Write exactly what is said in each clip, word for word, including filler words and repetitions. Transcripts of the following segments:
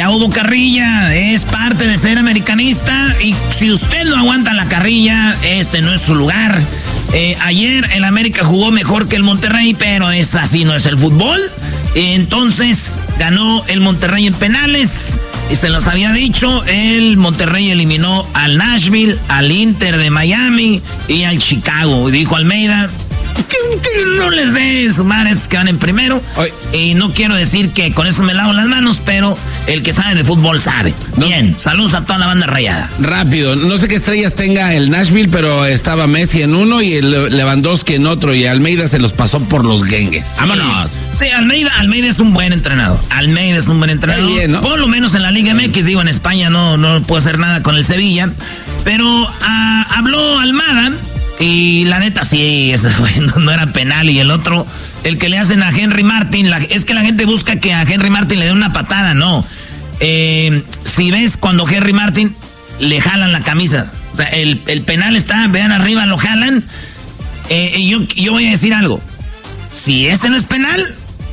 ya hubo carrilla, es parte de ser americanista y si usted no aguanta la carrilla, este no es su lugar. Eh, ayer el América jugó mejor que el Monterrey, pero es así, no es el fútbol. Entonces ganó el Monterrey en penales y se los había dicho, el Monterrey eliminó al Nashville, al Inter de Miami y al Chicago. Y dijo Almeida, que, que no les dé su madres que van en primero. Oye. Y no quiero decir que con eso me lavo las manos, pero el que sabe de fútbol sabe. No. Bien, saludos a toda la banda rayada. Rápido, no sé qué estrellas tenga el Nashville, pero estaba Messi en uno y el Lewandowski en otro, y Almeida se los pasó por los guengues. Sí. Vámonos. Sí, Almeida, Almeida es un buen entrenador. Almeida es un buen entrenador. Bien, ¿no? Por lo menos en la Liga M X, digo, en España no, no puede hacer nada con el Sevilla. Pero uh, habló Almada. Y la neta, sí, ese no, no era penal. Y el otro, el que le hacen a Henry Martin, la, es que la gente busca que a Henry Martin le dé una patada, no. Eh, si ves cuando Henry Martin le jalan la camisa, o sea, el, el penal está, vean arriba, lo jalan. Eh, y yo, yo voy a decir algo. Si ese no es penal,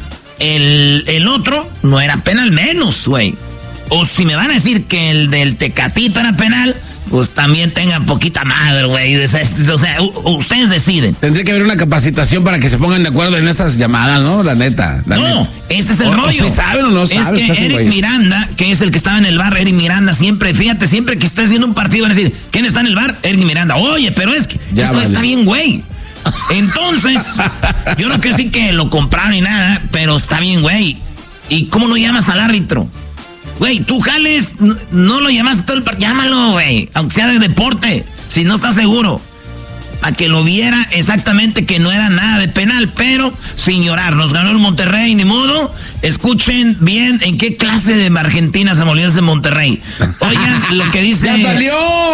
el, el otro no era penal menos, güey. O si me van a decir que el del Tecatito era penal, pues también tengan poquita madre, güey. O sea, ustedes deciden. Tendría que haber una capacitación para que se pongan de acuerdo en esas llamadas, ¿no? La neta. La no, neta. Ese es el o, rollo. O si saben o no saben. Es que Eric Miranda, que es el que estaba en el bar, Eric Miranda, siempre, fíjate, siempre que está haciendo un partido van a decir, ¿quién está en el bar? Eric Miranda. Oye, pero es que ya eso vale. Está bien, güey. Entonces, yo no quiero decir que lo compraron ni nada, pero está bien, güey. ¿Y cómo no llamas al árbitro? Güey, tú jales, no, no lo llamaste todo el partido, llámalo, güey, aunque sea de deporte, si no estás seguro. A que lo viera exactamente que no era nada de penal, pero sin llorar, nos ganó el Monterrey, ni modo. Escuchen bien en qué clase de Argentina se molió ese Monterrey. Oigan, lo que dice... ¡Ya salió!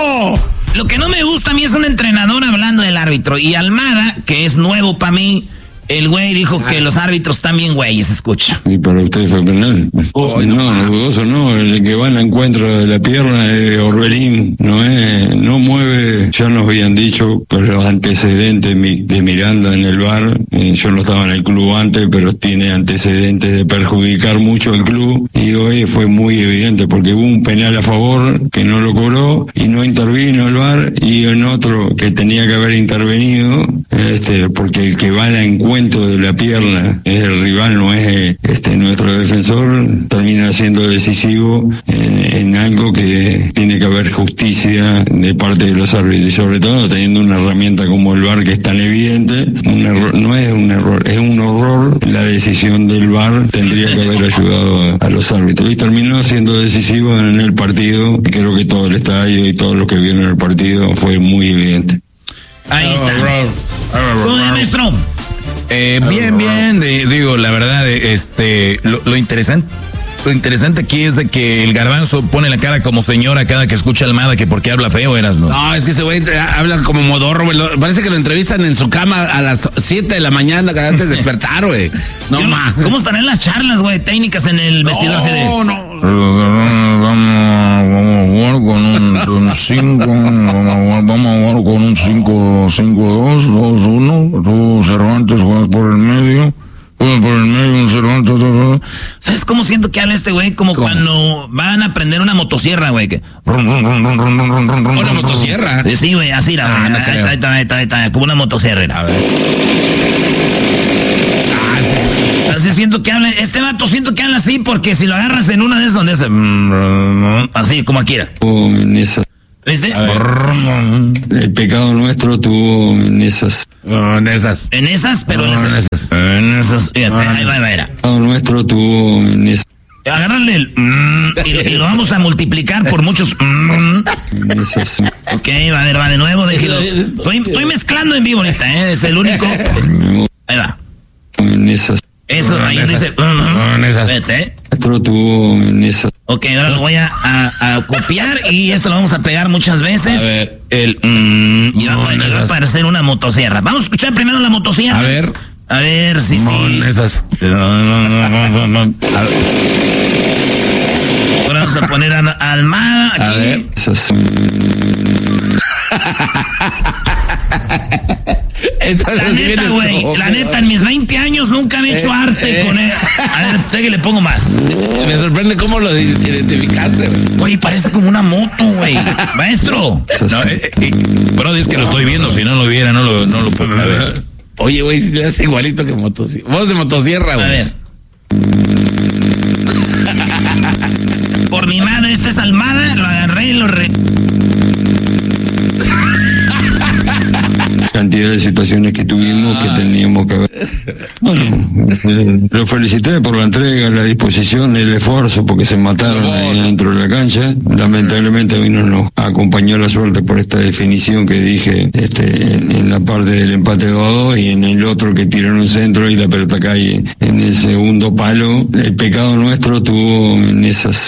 Lo que no me gusta a mí es un entrenador hablando del árbitro. Y Almada, que es nuevo para mí, el güey dijo que los árbitros están bien güeyes, escucha. ¿Y para ustedes fue penal? Oh, no, no, no, dudoso no, el que va al encuentro de la pierna es Orbelín, no es, no mueve, ya nos habían dicho con los antecedentes de Miranda en el V A R, eh, yo no estaba en el club antes, pero tiene antecedentes de perjudicar mucho el club, y hoy fue muy evidente, porque hubo un penal a favor que no lo cobró, y no intervino el V A R, y en otro que tenía que haber intervenido, este, porque el que va al encuentro de la pierna es el rival, no es este nuestro defensor, termina siendo decisivo en, en algo que tiene que haber justicia de parte de los árbitros, y sobre todo teniendo una herramienta como el V A R que es tan evidente. Un error, no es un error, es un horror. La decisión del V A R tendría que haber ayudado a, a los árbitros, y terminó siendo decisivo en el partido. Creo que todo el estadio y todos los que vieron el partido fue muy evidente. Ahí está. ¿Cómo es, maestro? Eh, bien, bien, eh, digo, la verdad, este, lo, lo interesante, lo interesante aquí es de que el Garbanzo pone la cara como señora cada que escucha Almada, que porque habla feo, eras, ¿no? No, es que ese güey habla como modorro, güey. Parece que lo entrevistan en su cama a las siete de la mañana, antes de despertar, güey. No, Yo, más. ¿Cómo estarán las charlas, güey, técnicas en el vestidor? No, C D? no, no. Vamos a jugar con un cinco, vamos a jugar con un cinco, cinco, dos, dos, uno. Tú, Cervantes, juegas por el medio. Juegas por el medio, un Cervantes, dos. ¿Sabes cómo siento que habla este güey? Como ¿Cómo? Cuando van a aprender una motosierra, güey. Que... ¿Una motosierra? Sí, güey, así era. Ah, no ahí, ahí, ahí, ahí, ahí, ahí, como una motosierra. A ver. Así siento que habla, este vato siento que habla así, porque si lo agarras en una de esas donde hace así como aquí era. En esas, ¿viste? El pecado nuestro tuvo en esas. Oh, en esas. En esas, pero oh, en esas. En esas. Fíjate, oh, ahí va, ahí va, era. El pecado nuestro tuvo en esas. Agárrale el mm, y, y lo vamos a multiplicar por muchos mm. Ok, va a ver, va de nuevo, déjelo. Estoy, estoy mezclando en vivo ahorita, ¿eh? Es el único. Ahí va. En esas. Eso, no, ahí esas, dice. Uh, no, en esas. Vete. Otro tuvo en esas. Ok, ahora lo voy a, a, a copiar y esto lo vamos a pegar muchas veces. A ver, el. Mm, y va, no, va a parecer una motosierra. Vamos a escuchar primero la motosierra. A ver. A ver si sí. No, en esas. Ahora vamos a poner a, a Almada aquí. A ver. La neta, güey, la neta, en mis veinte años nunca me he hecho Eh, arte eh. con él. A ver, ¿usted que le pongo más? Me sorprende cómo lo identificaste, güey. Güey, parece como una moto, güey. Maestro. No, eh, eh, pero es que lo estoy viendo, si no lo viera, no lo, no lo puedo ver. Oye, güey, si le hace igualito que motosierra. Voz de motosierra, güey. A ver. Por mi madre, esta es Almada, lo agarré y lo re... Cantidad de situaciones que tuvimos que teníamos que ver. Bueno, eh, lo felicité por la entrega, la disposición, el esfuerzo, porque se mataron ahí dentro de la cancha. Lamentablemente hoy no nos acompañó la suerte por esta definición que dije este, en, en la parte del empate dos a dos y en el otro que tiraron un centro y la pelota cae en el segundo palo. El pecado nuestro tuvo en esas...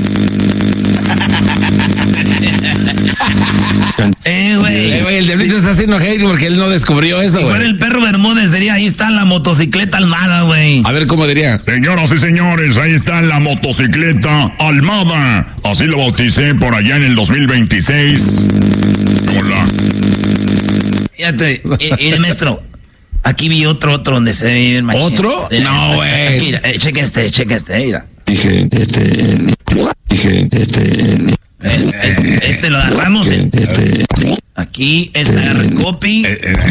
Eh, güey. Eh, güey, el diablito está haciendo hate porque él no descubrió eso, Si fuera güey. el perro Bermúdez, diría, ahí está la motocicleta Almada, güey. A ver cómo diría. Señoras y señores, ahí está la motocicleta Almada. Así lo bauticé por allá en el dos mil veintiséis. Hola. Fíjate, eh, eh, maestro, aquí vi otro, otro donde se ve bien machín. ¿Otro? Eh, No, güey. Mira, eh, checa este, checa este, eh, mira. Dije, este, dije, este, Este, este, este lo agarramos. eh. este, Aquí, este agarra copy.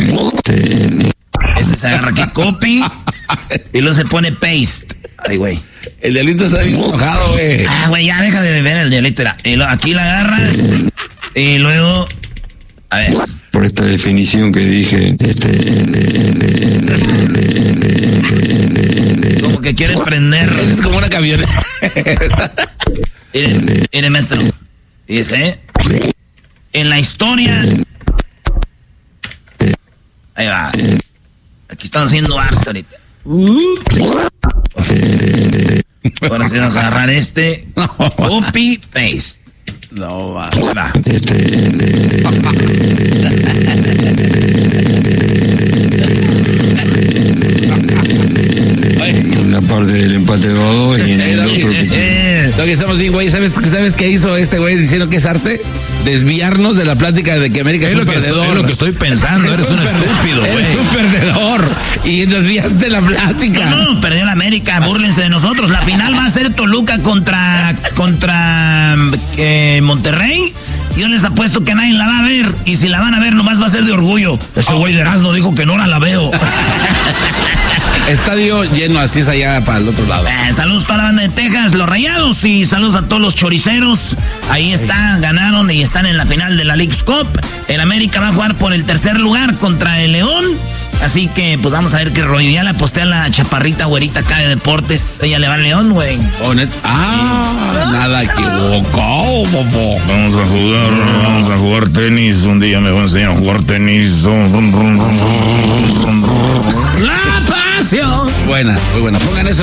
Este se agarra aquí copy. Y luego se pone paste. Ay, güey. El diablito está bien enojado, güey. Ah, güey, ya deja de beber el diablito. Era. Y lo- aquí la agarras. Y luego. A ver. por esta definición que dije, este, Como que quiere prender. Es como una camioneta. Mire, mire, maestro. Dice, en la historia. Ahí va. Aquí están haciendo arte ahorita. Ahora sí vamos a agarrar este. Copy, paste. No, va. Va. en la parte del empate dos a dos y en el otro que... Eh, Lo que estamos bien, güey. ¿Sabes, ¿Sabes qué hizo este güey diciendo que es arte? Desviarnos de la plática de que América es, Es un lo, que perdedor. estoy, es lo que estoy pensando, eres un perde- estúpido, güey. Eres un perdedor. Y desviaste la plática. No, no, perdió la América, búrlense de nosotros. La final va a ser Toluca contra contra eh, Monterrey. Yo les apuesto que nadie la va a ver. Y si la van a ver, nomás va a ser de orgullo. Ese güey de Erasmo dijo que no la veo. Estadio lleno, así es allá para el otro lado. Eh, saludos a toda la banda de Texas, los Rayados, y saludos a todos los choriceros. Ahí están, ganaron y están en la final de la Leagues Cup. El América va a jugar por el tercer lugar contra el León. Así que, pues vamos a ver qué rollo. Ya le aposté a la chaparrita güerita acá de deportes. Ella le va al León, güey. Oh, net- ah, nada equivocó, bobo. Vamos a jugar, vamos a jugar tenis. Un día me voy a enseñar a jugar tenis. La pasión. Buena, muy buena. Pongan eso.